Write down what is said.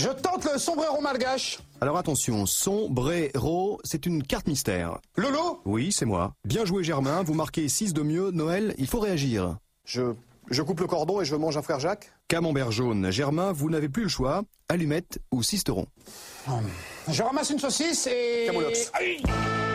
Je tente le sombrero malgache. Alors attention, sombrero, c'est une carte mystère. Lolo? Oui, c'est moi. Bien joué Germain, vous marquez 6 de mieux. Noël, il faut réagir. Je coupe le cordon et je mange un frère Jacques. Camembert jaune. Germain, vous n'avez plus le choix. Allumette ou cisteron. Je ramasse une saucisse et... Camoulox. Aïe.